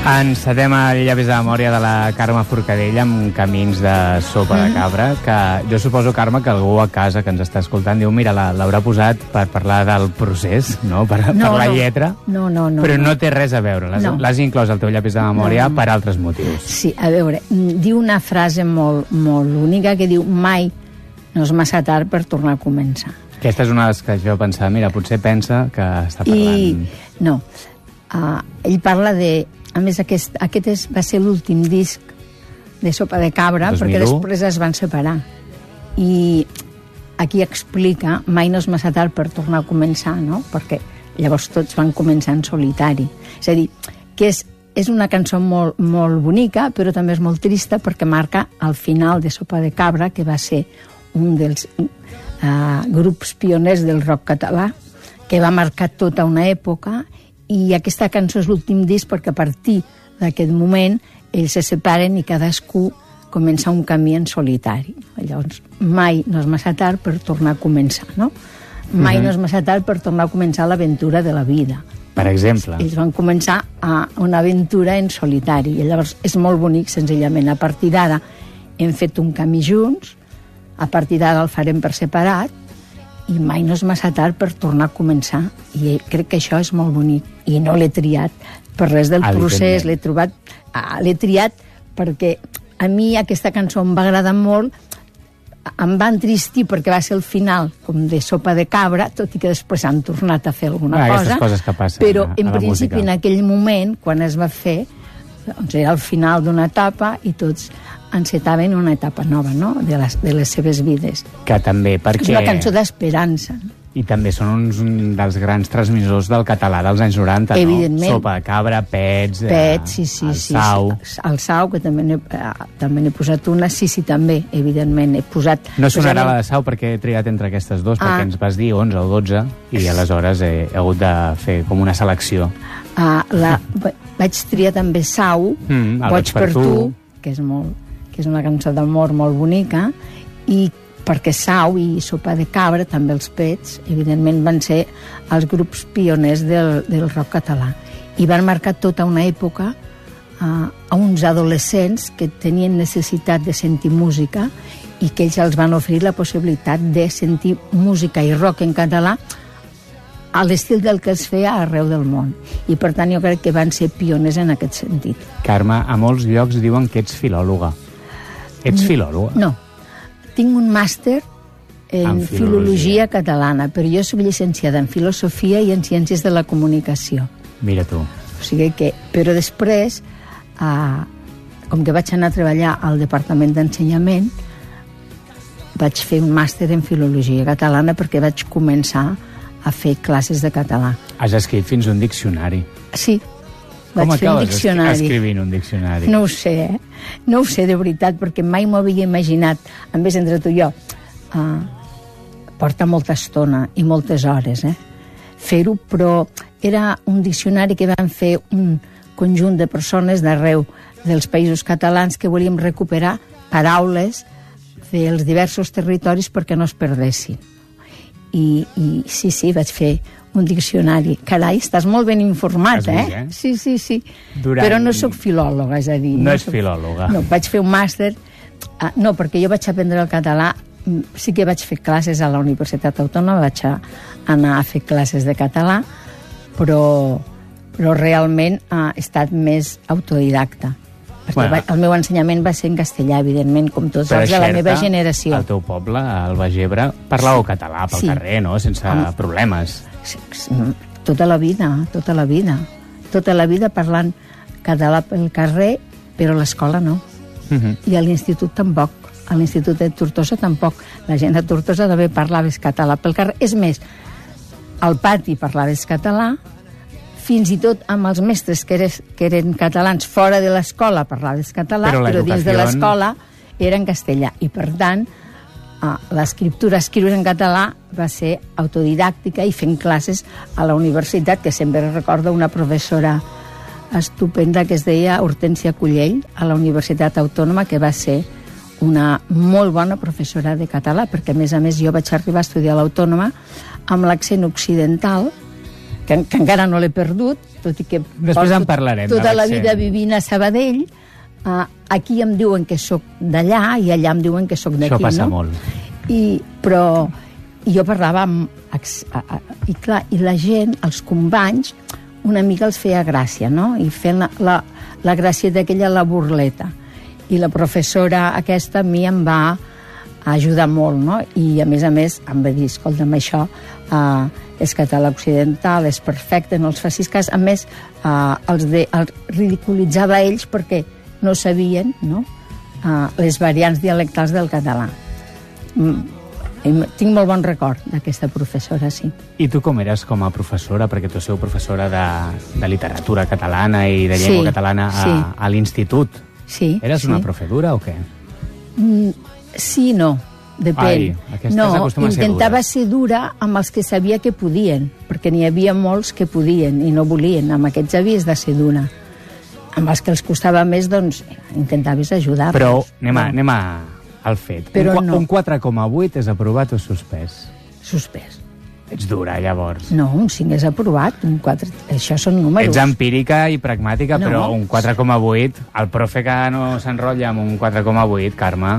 Encetem el llavis de memòria de la Carme Forcadell amb Camins de sopa de cabra, que jo suposo, Carme, que algú a casa que ens està escoltant diu, mira, l'haurà posat per parlar del procés, no? Per la lletra. No. Però no té res a veure. L'has inclòs al teu llapis de memòria per altres motius. Sí, a veure, diu una frase molt, molt única que diu mai no és massa tard per tornar a començar. Aquesta és una de les que jo pensava, mira, potser pensa que està parlant... No, ell parla de... A més, aquest va ser l'últim disc de Sopa de Cabra, 2001. Perquè després es van separar. I aquí explica mai no és massa tard per tornar a començar, no? Perquè llavors tots van començar en solitari. És a dir, que és una cançó molt, molt bonica, però també és molt trista perquè marca el final de Sopa de Cabra, que va ser un dels grups pioners del rock català, que va marcar tota una època. I aquesta cançó és l'últim disc perquè a partir d'aquest moment ells se separen i cadascú comença un camí en solitari. Llavors, mai no és massa tard per tornar a començar, no? Mai no és massa tard per tornar a començar l'aventura de la vida. Per exemple. Ells van començar una aventura en solitari i llavors és molt bonic, senzillament. A partir d'ara hem fet un camí junts, a partir d'ara el farem per separat, i mai no és massa tard per tornar a començar. I crec que això és molt bonic. I no l'he triat per res del procés, l'he triat perquè a mi aquesta cançó em va agradar molt, em va entristir perquè va ser el final com de Sopa de Cabra, tot i que després han tornat a fer alguna cosa, coses que passen però en música. principi en aquell moment, quan es va fer, doncs era el final d'una etapa i tots encetaven una etapa nova, no?, de les seves vides. Que també, perquè... És una cançó d'esperança. I també són uns dels grans transmissors del català dels anys 90, evidentment. No? Sopa de Cabra, Pets, sí, el Sau... El Sau, que també n'he posat una, sí, també, evidentment, he posat... No sonarà la de Sau perquè he triat entre aquestes dues, perquè ens vas dir 11 o 12, i aleshores he hagut de fer com una selecció. Vaig triar també Sau, Boig per tu, que és una cançó d'amor molt bonica, i perquè Sau i Sopa de Cabra, també els Pets, evidentment van ser els grups pioners del rock català. I van marcar tota una època a uns adolescents que tenien necessitat de sentir música i que ells els van oferir la possibilitat de sentir música i rock en català a l'estil del que es feia arreu del món. I per tant jo crec que van ser pioners en aquest sentit. Carme, a molts llocs diuen que ets filòloga. Ets filòloga? No. Tinc un màster en filologia catalana, però jo soc llicenciada en filosofia i en ciències de la comunicació. Mira tu. O sigui que... Però després, com que vaig anar a treballar al Departament d'Ensenyament, vaig fer un màster en filologia catalana perquè vaig començar a fer classes de català. Has escrit fins un diccionari. Sí. Vaig fer un diccionari. Com escrivint un diccionari? No ho sé, No ho sé, de veritat, perquè mai m'ho havia imaginat. A més, entre tu i jo, porta molta estona i moltes hores, fer-ho, però era un diccionari que van fer un conjunt de persones d'arreu dels països catalans que volíem recuperar paraules dels diversos territoris perquè no es perdessin. I sí, vaig fer un diccionari. Carai, estàs molt ben informat, Sí. Però no sóc filòloga, és a dir... No és filòloga. No, vaig fer un màster... No, perquè jo vaig aprendre el català... Sí que vaig fer classes a la Universitat Autònoma, vaig anar a fer classes de català, però realment he estat més autodidacta. Perquè el meu ensenyament va ser en castellà, evidentment, com tots els de la meva generació. Al teu poble, al Baix Ebre, parlàveu català pel carrer, no?, sense problemes. Tota la vida parlant català pel carrer, però a l'escola no. I a l'institut tampoc. A l'institut de Tortosa tampoc. La gent de Tortosa també parlaves català pel carrer. És més, al pati parlaves català, fins i tot amb els mestres que eren catalans fora de l'escola parlaves català, però dins de l'escola era en castellà. I per tant, l'escriptura, escriure en català, va ser autodidàctica i fent classes a la universitat, que sempre recordo una professora estupenda que es deia Hortènsia Cullell, a la Universitat Autònoma, que va ser una molt bona professora de català, perquè a més jo vaig arribar a estudiar a l'Autònoma amb l'accent occidental, que encara no l'he perdut, tot i que després en parlarem, tota la vida vivint a Sabadell. Aquí em diuen que sóc d'allà i allà em diuen que sóc d'aquí, no? Això passa molt. Però jo parlava i clar, i la gent, els companys, una mica els feia gràcia, no? I fent la gràcia d'aquella, la burleta. I la professora aquesta a mi em va ajudar molt, no? I a més em va dir, escolta'm, això és català occidental, és perfecte, no els facis cas. A més, els ridiculitzava a ells perquè no sabien, no? Les variants dialectals del català. Tinc molt bon record d'aquesta professora, sí. I tu com eres com a professora? Perquè tu sou professora de literatura catalana i de llengua catalana a l'institut. Sí. Eres una profedura o què? Sí i no, depèn. No, intentava ser dura amb els que sabia que podien, perquè n'hi havia molts que podien i no volien. Amb aquests havies de ser dura. Amb els que els costava més, doncs, intentaves ajudar-los. Però anem al fet. Un 4,8 és aprovat o suspès? Suspès. Ets dura, llavors. No, un 5 és aprovat, un 4... Això són números. Ets empírica i pragmàtica, no. Però un 4,8... El profe que no s'enrotlla amb un 4,8, Carme...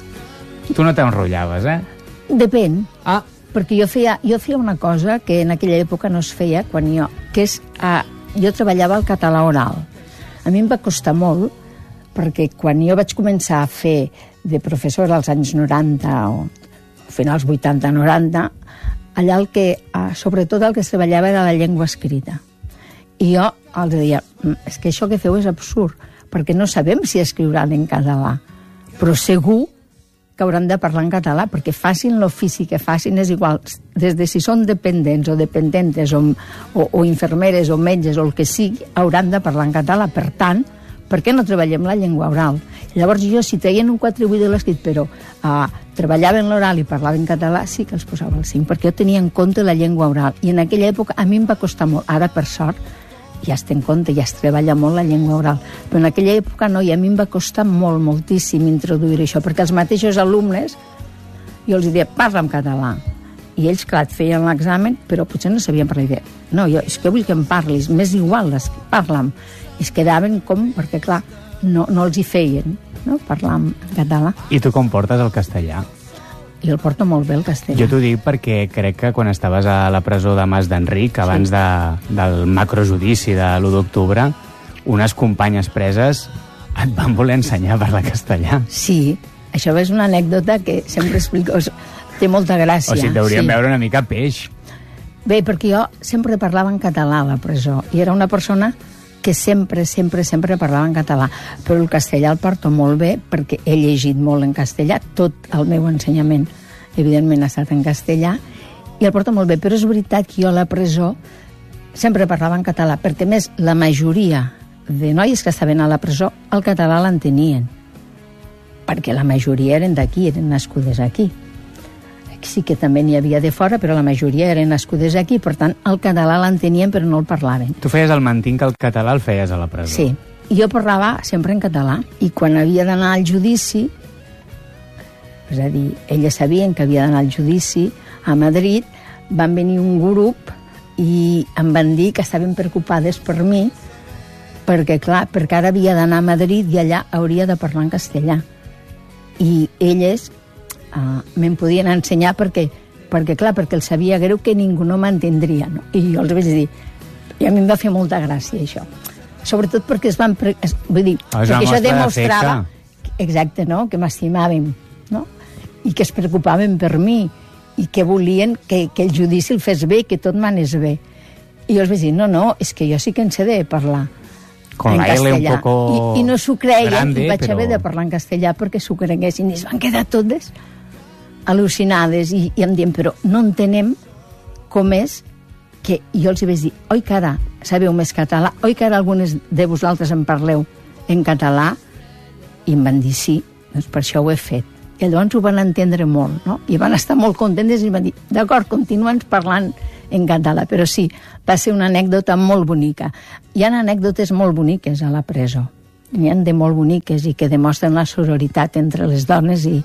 Tu no t'enrotllaves, Depèn. Perquè jo feia una cosa que en aquella època no es feia, que és... Jo treballava al català oral. A mi em va costar molt, perquè quan jo vaig començar a fer de professora als anys 90 o finals 80-90, allà sobretot el que es treballava era la llengua escrita. I jo els deia, és que això que feu és absurd, perquè no sabem si escriuran en català, però segur que hauran de parlar en català, perquè facin l'ofici que facin, és igual, des de si són dependents o dependentes o infermeres o metges o el que sigui, hauran de parlar en català. Per tant, per què no treballem la llengua oral? Llavors jo, si traien un 4,8 de l'escrit, però treballava en l'oral i parlava en català, sí que els posava el 5, perquè jo tenia en compte la llengua oral. I en aquella època a mi em va costar molt. Ara, per sort, ja es té en compte, ja es treballa molt la llengua oral. Però en aquella època no, i a mi em va costar moltíssim introduir això, perquè els mateixos alumnes, jo els deia, parla en català. I ells, clar, et feien l'examen, però potser no sabien parlar. I deia, no, és que vull que em parlis, m'és igual, parla'm. I es quedaven perquè, clar, no els hi feien, no?, parlar en català. I tu com portes el castellà? Jo el porto molt bé, el castellà. Jo t'ho dic perquè crec que quan estaves a la presó de Mas d'Enric, abans del macrojudici de l'1 d'octubre, unes companyes preses et van voler ensenyar a parlar castellà. Sí, això és una anècdota que sempre explico, té molta gràcia. O sigui, t'hauríem veure una mica peix. Bé, perquè jo sempre parlava en català a la presó, i era una persona que sempre parlava en català, però el castellà el porto molt bé perquè he llegit molt en castellà, tot el meu ensenyament evidentment ha estat en castellà, i el porto molt bé, però és veritat que jo a la presó sempre parlava en català, perquè més la majoria de noies que estaven a la presó el català l'entenien, perquè la majoria eren d'aquí, eren nascudes aquí. Sí que també n'hi havia de fora, però la majoria eren nascudes aquí, per tant, el català l'entenien però no el parlaven. Tu feies el mantinc que el català el feies a la presó. Sí, jo parlava sempre en català, i quan havia d'anar al judici, és a dir, elles sabien que havia d'anar al judici a Madrid, van venir un grup i em van dir que estaven preocupades per mi, perquè ara havia d'anar a Madrid i allà hauria de parlar en castellà. I elles me'n podien ensenyar perquè els sabia greu que ningú no m'entendria, no? I jo els vaig dir, i a mi em va fer molta gràcia això, sobretot perquè perquè això demostrava exacte, no?, que m'estimaven, no?, i que es preocupaven per mi i que volien que el judici el fes bé, que tot m'anés bé. I jo els vaig dir, no, és que jo sí que en sé de parlar en castellà. I no s'ho creien, i vaig haver de parlar en castellà perquè s'ho creguessin, i es van quedar totes al·lucinades i em diuen, però no entenem com és que jo els vaig dir, oi que ara sabeu més català, oi que ara algunes de vosaltres en parleu en català? I em van dir sí, doncs per això ho he fet. I llavors ho van entendre molt, no? I van estar molt contentes i van dir, d'acord, continua'ns parlant en català, però sí, va ser una anècdota molt bonica. Hi ha anècdotes molt boniques a la presó, n'hi ha de molt boniques i que demostren la sororitat entre les dones i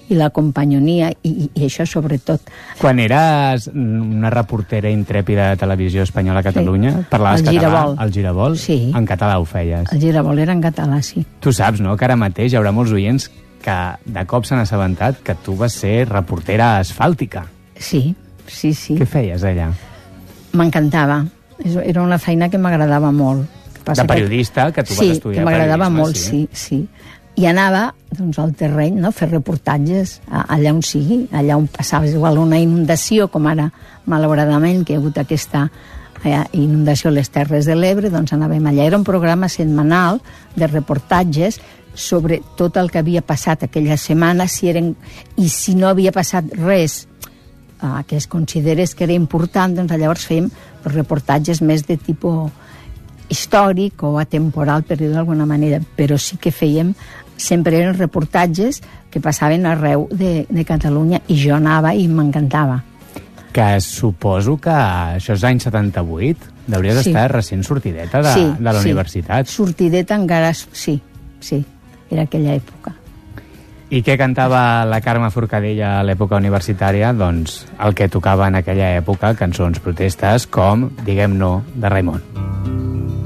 i la companyonia, i això sobretot. Quan eres una reportera intrèpida de Televisió Espanyola a Catalunya, parlaves català? El Giravolt? Sí. En català ho feies? El Giravolt era en català, sí. Tu saps, no?, que ara mateix hi haurà molts oients que de cop s'han assabentat que tu vas ser reportera asfàltica. Sí. Què feies allà? M'encantava. Era una feina que m'agradava molt. De periodista, que tu vas estudiar periodisme. Sí, que m'agradava molt, sí. I anava, doncs, al terreny, no?, a fer reportatges allà on sigui, allà on passava igual una inundació, com ara, malauradament, que hi ha hagut aquesta inundació a les Terres de l'Ebre, doncs anàvem allà. Era un programa setmanal de reportatges sobre tot el que havia passat aquella setmana, i si no havia passat res que es considerés que era important, doncs llavors fèiem reportatges més de tipus històric o atemporal, per dir-ho d'alguna manera, però sí que fèiem, sempre eren reportatges que passaven arreu de Catalunya, i jo anava i m'encantava. Que suposo que això és anys 78, deuries estar recent sortideta de la universitat. Sortideta encara, sí, era aquella època. I què cantava la Carme Forcadell a l'època universitària? Doncs el que tocava en aquella època, cançons protestes com Diguem no, de Raimon.